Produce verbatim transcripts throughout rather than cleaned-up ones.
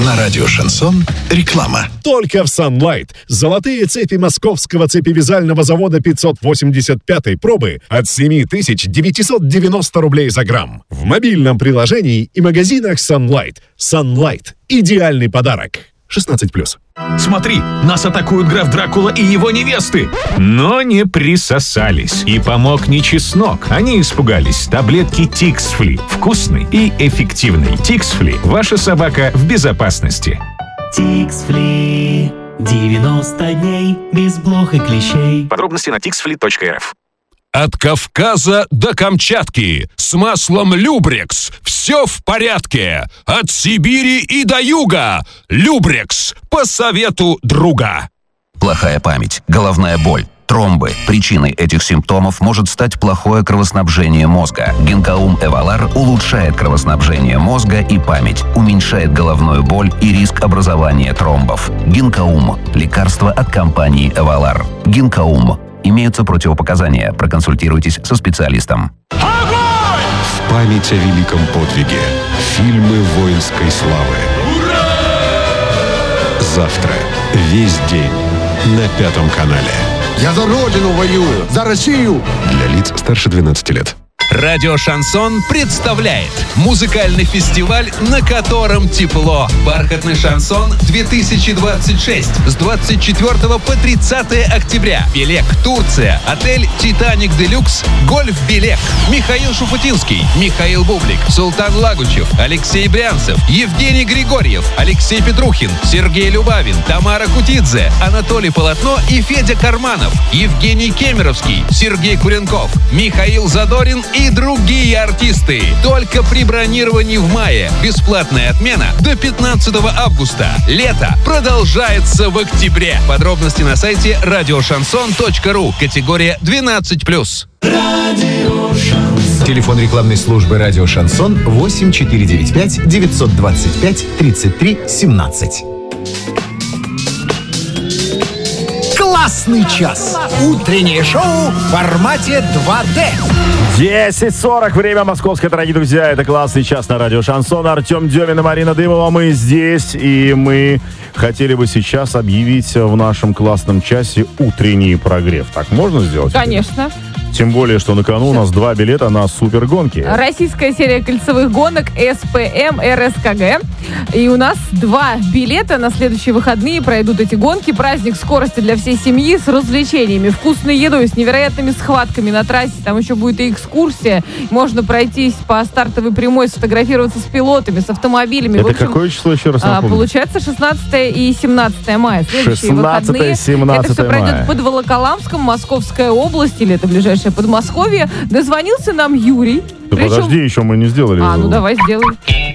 На радио «Шансон» реклама. Только в Sunlight. Золотые цепи московского цепевязального завода пятьсот восемьдесят пятой пробы от семь тысяч девятьсот девяносто рублей за грамм. В мобильном приложении и магазинах Sunlight. Sunlight. Идеальный подарок. шестнадцать плюс. Смотри, нас атакуют граф Дракула и его невесты. Но не присосались. И помог не чеснок. Они испугались таблетки Тиксфли. Вкусный и эффективный. Тиксфли. Ваша собака в безопасности. Тиксфли. девяносто дней без блох и клещей. Подробности на тиксфли точка эр эф. От Кавказа до Камчатки с маслом Любрекс все в порядке. От Сибири и до юга Любрекс по совету друга. Плохая память, головная боль, тромбы. Причиной этих симптомов может стать плохое кровоснабжение мозга. Гинкаум Эвалар улучшает кровоснабжение мозга и память, уменьшает головную боль и риск образования тромбов. Гинкаум – лекарство от компании Эвалар. Гинкаум. Имеются противопоказания. Проконсультируйтесь со специалистом. В память о великом подвиге. Фильмы воинской славы. Ура! Завтра. Весь день. На Пятом канале. Я за Родину воюю! За Россию! Для лиц старше двенадцати лет. Радио «Шансон» представляет музыкальный фестиваль, на котором тепло. «Бархатный шансон две тысячи двадцать шесть» с двадцать четвёртого по тридцатое октября. Белек, Турция. Отель «Титаник Делюкс». Гольф Белек. Михаил Шуфутинский, Михаил Бублик, Султан Лагучев, Алексей Брянцев, Евгений Григорьев, Алексей Петрухин, Сергей Любавин, Тамара Кутидзе, Анатолий Полотно и Федя Карманов, Евгений Кемеровский, Сергей Куренков, Михаил Задорин и другие артисты. Только при бронировании в мае. Бесплатная отмена до пятнадцатого августа. Лето продолжается в октябре. Подробности на сайте радио шансон точка ру. Категория двенадцать плюс. Телефон рекламной службы «Радио Шансон» восемь четыре девять пять девятьсот двадцать пять тридцать три семнадцать. Классный час. Утреннее шоу в формате два дэ. десять сорок. Время московской, дорогие друзья. Это классный час на радио «Шансон». Артем Демин и Марина Дымова. Мы здесь, и мы хотели бы сейчас объявить в нашем классном часе утренний прогрев. Так можно сделать? Конечно. Тем более, что на кону у нас два билета на супергонки. Российская серия кольцевых гонок эс пэ эм эр эс ка гэ. И у нас два билета на следующие выходные пройдут эти гонки. Праздник скорости для всей семьи с развлечениями, вкусной едой, с невероятными схватками на трассе. Там еще будет и экскурсия. Можно пройтись по стартовой прямой, сфотографироваться с пилотами, с автомобилями. Это в общем, какое число, еще раз напомню? Получается шестнадцатое и семнадцатое мая. Следующие выходные. Это все пройдет под Волоколамском, Московская область, или это ближайшее Подмосковье. Дозвонился нам Юрий. Да Причем... подожди, еще мы не сделали. А, ну давай сделаем.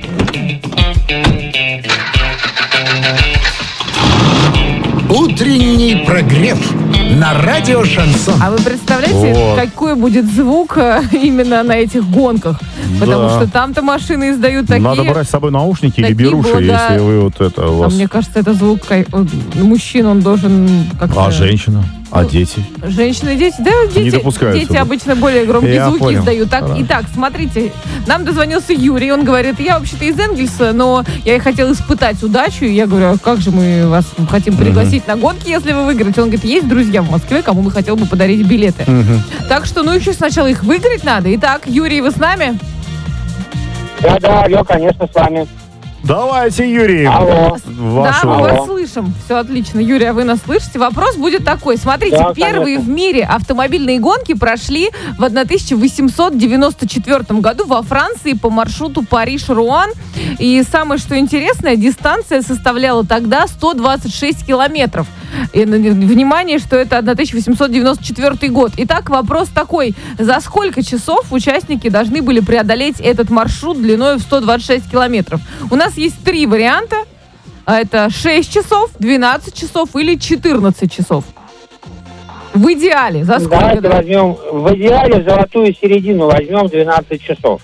Утренний прогрев на радио «Шансон». А вы представляете, вот. какой будет звук именно на этих гонках? Потому да. что там-то машины издают такие... Надо брать с собой наушники или беруши, было, да. если вы вот это... У вас... А мне кажется, это звук... Мужчина, он должен как-то... А женщина? А ну, дети? Женщины и дети? Да, дети, не допускаются. Дети обычно более громкие я звуки понял. издают. Так, итак, смотрите, нам дозвонился Юрий, он говорит, я вообще-то из Энгельса, но я хотел испытать удачу. И я говорю, а как же мы вас хотим пригласить uh-huh. на гонки, если вы выиграете? Он говорит, есть друзья в Москве, кому бы хотел бы подарить билеты. Uh-huh. Так что, ну еще сначала их выиграть надо. Итак, Юрий, вы с нами? Да-да, алло, конечно, с вами. Давайте, Юрий. Алло. Да, мы вас слышим. Все отлично. Юрий, а вы нас слышите? Вопрос будет такой. Смотрите, да, первые в мире автомобильные гонки прошли в тысяча восемьсот девяносто четвёртом году во Франции по маршруту Париж-Руан. И самое, что интересное, дистанция составляла тогда сто двадцать шесть километров. И, внимание, что это тысяча восемьсот девяносто четвёртый год. Итак, вопрос такой. За сколько часов участники должны были преодолеть этот маршрут длиной в сто двадцать шесть километров? У нас есть три варианта. Это шесть часов, двенадцать часов или четырнадцать часов. В идеале. За сколько? Давайте да? возьмем, в идеале золотую середину возьмем двенадцать часов.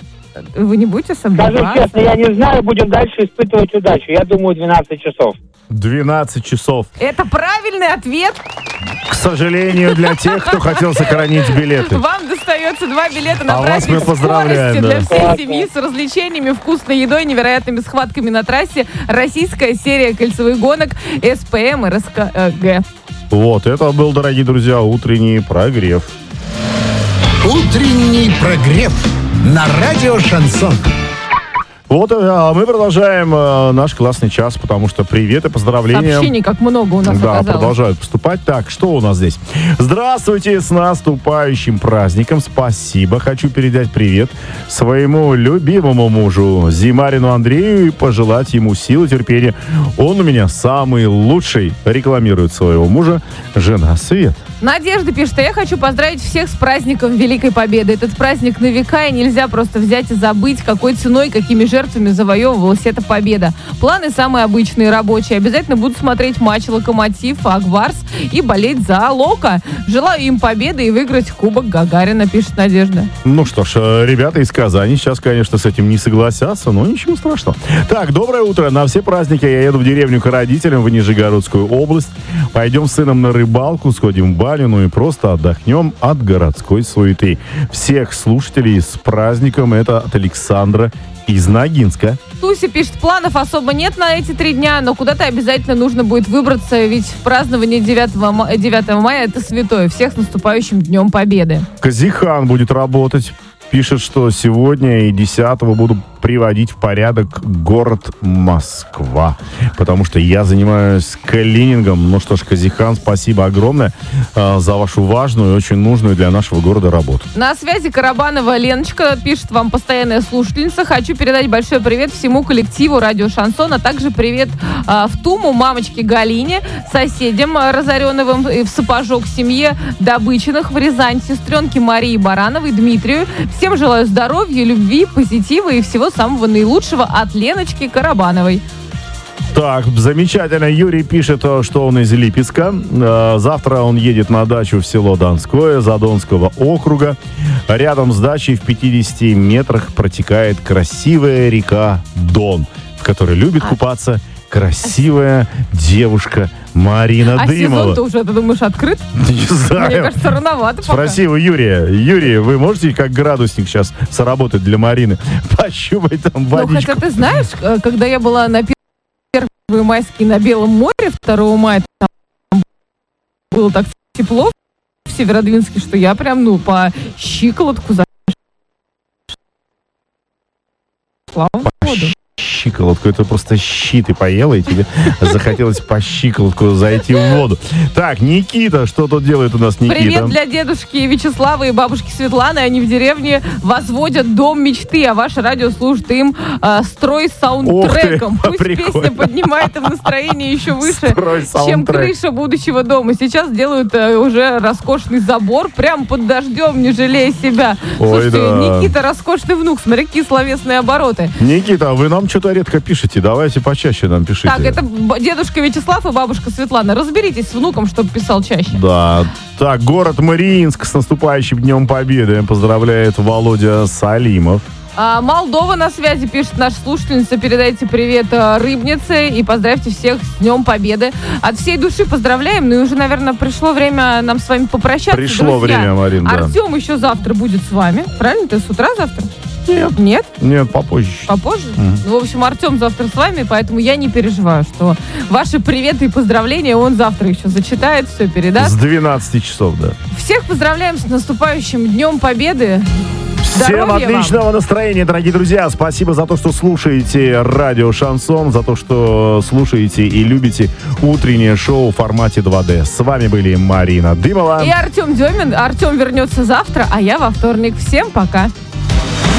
Вы не будете сомневаться? Скажу честно, я не знаю, будем дальше испытывать удачу. Я думаю, двенадцать часов. двенадцать часов. Это правильный ответ. К сожалению, для тех, кто хотел сохранить билеты. Вам достается два билета на А праздник вас мы поздравляем, скорости да. для всей семьи с развлечениями, вкусной едой, невероятными схватками на трассе. Российская серия кольцевых гонок эс пэ эм эр эс ка гэ. Вот, это был, дорогие друзья, утренний прогрев. Утренний прогрев на радио «Шансон». Вот, а мы продолжаем э, наш классный час, потому что привет и поздравления. Сообщений как много у нас Да, оказалось. продолжают поступать. Так, что у нас здесь? Здравствуйте, с наступающим праздником. Спасибо. Хочу передать привет своему любимому мужу Зимарину Андрею и пожелать ему силы, терпения. Он у меня самый лучший. Рекламирует своего мужа жена Свет. Надежда пишет, а я хочу поздравить всех с праздником Великой Победы. Этот праздник на века, и нельзя просто взять и забыть, какой ценой, какими жертвами завоевывалась эта победа. Планы самые обычные, рабочие. Обязательно буду смотреть матч «Локомотив», «Акбарс» и болеть за «Локо». Желаю им победы и выиграть Кубок Гагарина, пишет Надежда. Ну что ж, ребята из Казани сейчас, конечно, с этим не согласятся, но ничего страшного. Так, доброе утро. На все праздники я еду в деревню к родителям в Нижегородскую область. Пойдем с сыном на рыбалку, сходим в баню, ну и просто отдохнем от городской суеты. Всех слушателей с праздником. Это от Александра из Ногинска. Туся пишет, планов особо нет на эти три дня, но куда-то обязательно нужно будет выбраться, ведь празднование девятого мая это святое. Всех с наступающим Днем Победы. Казихан будет работать. Пишет, что сегодня и десятого буду приводить в порядок город Москва, потому что я занимаюсь клинингом. Ну что ж, Казихан, спасибо огромное э, за вашу важную и очень нужную для нашего города работу. На связи Карабанова Леночка пишет, вам постоянная слушательница. Хочу передать большой привет всему коллективу радио «Шансон», а также привет э, в Туму, мамочке Галине, соседям Разореновым, и в Сапожок, семье Добычиных в Рязань, сестренке Марии Барановой, Дмитрию. Всем желаю здоровья, любви, позитива и всего самого наилучшего от Леночки Карабановой. Так, замечательно. Юрий пишет, что он из Липецка. Завтра он едет на дачу в село Донское Задонского округа. Рядом с дачей в пятидесяти метрах протекает красивая река Дон, в которой любит купаться красивая девушка Марина а Дымова. А сезон-то уже, ты думаешь, открыт? Не знаю. Мне кажется, рановато пока. Спроси у Юрия. Юрий, вы можете как градусник сейчас сработать для Марины? Пощупай там водичку. Ну, хотя ты знаешь, когда я была на первые майские на Белом море второго мая, там было так тепло в Северодвинске, что я прям, ну, по щиколотку зашла в воду. Щиколотку, это просто щи ты поела, и тебе захотелось по щиколотку зайти в воду. Так, Никита, что тут делает у нас Никита? Привет для дедушки Вячеслава и бабушки Светланы. Они в деревне возводят дом мечты, а ваше радио служит им э, строй саундтреком. Ты, Пусть прикольно. песня поднимает им настроение еще выше, Строй чем саундтрек. крыша будущего дома. Сейчас делают э, уже роскошный забор, прям под дождем, не жалея себя. Ой, Слушайте, да. Никита роскошный внук, смотри, какие словесные обороты. Никита, вы нам что-то редко пишете, давайте почаще нам пишите. Так, это б- дедушка Вячеслав и бабушка Светлана. Разберитесь с внуком, чтобы писал чаще. Да. Так, город Мариинск с наступающим Днем Победы поздравляет Володя Салимов. А, Молдова на связи, пишет наша слушательница. Передайте привет а, Рыбнице и поздравьте всех с Днем Победы. От всей души поздравляем. Ну и уже, наверное, пришло время нам с вами попрощаться. Пришло друзья. время, Марин, да. Артем еще завтра будет с вами. Правильно? Ты с утра завтра? Нет. Нет? Нет, попозже. Попозже? Мгм. Ну, в общем, Артем завтра с вами, поэтому я не переживаю, что ваши приветы и поздравления он завтра еще зачитает, все передаст. С двенадцати часов, да. Всех поздравляем с наступающим Днем Победы. Всем Здоровья отличного вам. настроения, дорогие друзья. Спасибо за то, что слушаете радио «Шансон», за то, что слушаете и любите утреннее шоу в формате два дэ. С вами были Марина Дымова И Артем Демин. Артем вернется завтра, а я во вторник. Всем пока.